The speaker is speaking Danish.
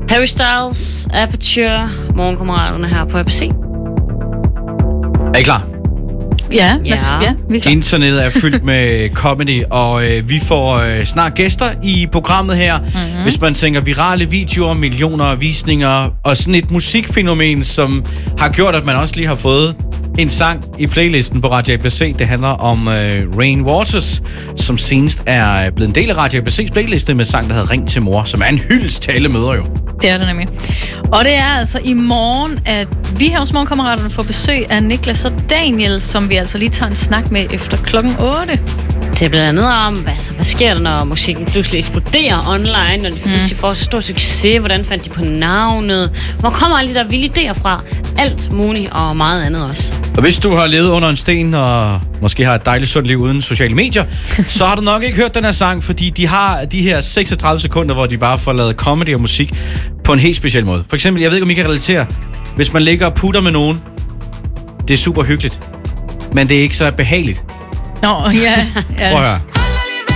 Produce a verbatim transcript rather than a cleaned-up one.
Harry Styles, Aperture, morgenkammeraterne her på A B C. Er I klar? Ja, Ja. ja, vi er klar. Internettet er fyldt med comedy, og øh, vi får øh, snart gæster i programmet her. Mm-hmm. Hvis man tænker virale videoer, millioner af visninger, og sådan et musikfænomen, som har gjort, at man også lige har fået en sang i playlisten på Radio A B C. Det handler om øh, Rain Waters, som senest er blevet en del af Radio A B C's playliste med sang, der hedder Ring til mor, som er en hyldest til alle mødre jo. Det er det nemlig. Og det er altså i morgen, at vi her hos Morgenkammeraterne får besøg af Niklas og Daniel, som vi altså lige tager en snak med efter klokken otte. Det er blandt andet om, hvad, så, hvad sker der, når musikken pludselig eksploderer online, når de pludselig mm. får så stor succes, hvordan fandt de på navnet, hvor kommer alle de der vilde idéer fra, alt muligt og meget andet også. Og hvis du har levet under en sten og måske har et dejligt sundt liv uden sociale medier, så har du nok ikke hørt den her sang, fordi de har de her seksogtredive sekunder, hvor de bare får lavet comedy og musik på en helt speciel måde. For eksempel, jeg ved ikke, om I kan relatere, hvis man ligger og putter med nogen, det er super hyggeligt, men det er ikke så behageligt. Nå, ja. ja. Prøv at høre.